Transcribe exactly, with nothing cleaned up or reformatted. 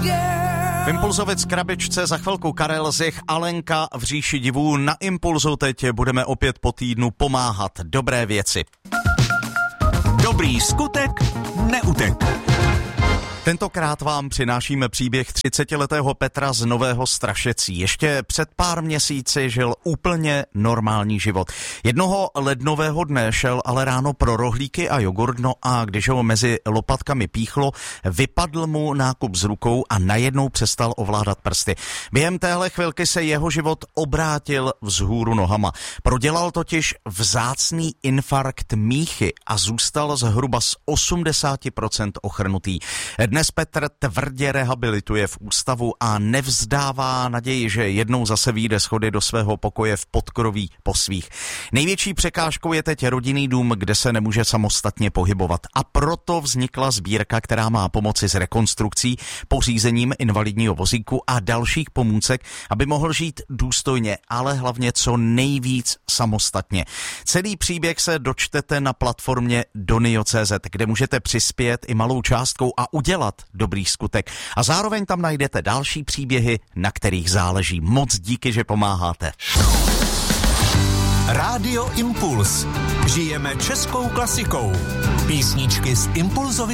V Impulzovic krabičce za chvilku Karel Zich, Alenka v říši divů. Na Impulzu teď budeme opět po týdnu pomáhat dobré věci. Dobrý skutek neutek. Tentokrát vám přinášíme příběh třicetiletého Petra z Nového Strašecí. Ještě před pár měsíci žil úplně normální život. Jednoho lednového dne šel ale ráno pro rohlíky a jogurt, no a když ho mezi lopatkami píchlo, vypadl mu nákup z rukou a najednou přestal ovládat prsty. Během téhle chvilky se jeho život obrátil vzhůru nohama. Prodělal totiž vzácný infarkt míchy a zůstal zhruba z osmdesát procent ochrnutý. Dnes Petr tvrdě rehabilituje v ústavu a nevzdává naději, že jednou zase vyjde schody do svého pokoje v podkroví po svých. Největší překážkou je teď rodinný dům, kde se nemůže samostatně pohybovat. A proto vznikla sbírka, která má pomoci s rekonstrukcí, pořízením invalidního vozíku a dalších pomůcek, aby mohl žít důstojně, ale hlavně co nejvíc samostatně. Celý příběh se dočtete na platformě donio tečka cé zet, kde můžete přispět i malou částkou a udělat dobrý skutek. A zároveň tam najdete další příběhy, na kterých záleží. Moc díky, že pomáháte. Rádio Impuls. Žijeme českou klasikou. Písničky z Impulzovy